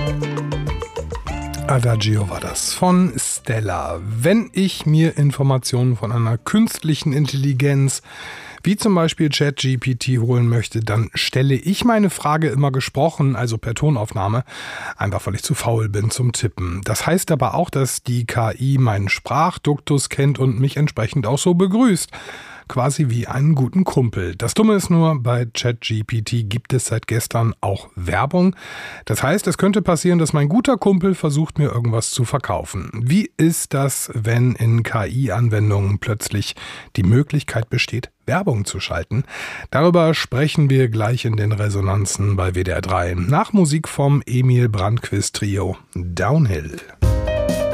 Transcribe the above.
Adagio war das von Stella. Wenn ich mir Informationen von einer künstlichen Intelligenz wie zum Beispiel ChatGPT holen möchte, dann stelle ich meine Frage immer gesprochen, also per Tonaufnahme, einfach weil ich zu faul bin zum Tippen. Das heißt aber auch, dass die KI meinen Sprachduktus kennt und mich entsprechend auch so begrüßt. Quasi wie einen guten Kumpel. Das Dumme ist nur, bei ChatGPT gibt es seit gestern auch Werbung. Das heißt, es könnte passieren, dass mein guter Kumpel versucht, mir irgendwas zu verkaufen. Wie ist das, wenn in KI-Anwendungen plötzlich die Möglichkeit besteht, Werbung zu schalten? Darüber sprechen wir gleich in den Resonanzen bei WDR 3. Nach Musik vom Emil Brandquist Trio Downhill.